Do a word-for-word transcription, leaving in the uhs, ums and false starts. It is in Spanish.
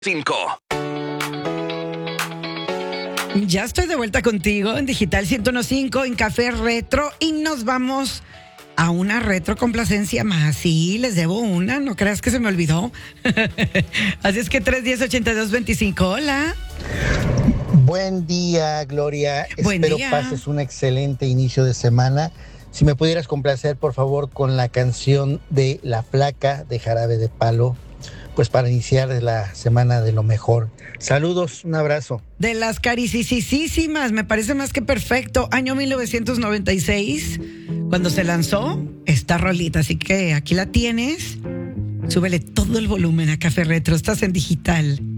Cinco. Ya estoy de vuelta contigo en Digital ciento uno punto cinco en Café Retro y nos vamos a una retro complacencia más. Sí, les debo una, no creas que se me olvidó. Así es que tres uno cero, ocho dos dos cinco, hola. Buen día, Gloria. Buen Espero día. pases un excelente inicio de semana. Si me pudieras complacer, por favor, con la canción de La Flaca de Jarabe de Palo, pues para iniciar la semana de lo mejor. Saludos, un abrazo. De las caricisísimas, me parece más que perfecto. Año mil novecientos noventa y seis, cuando se lanzó esta rolita. Así que aquí la tienes. Súbele todo el volumen a Café Retro. Estás en Digital.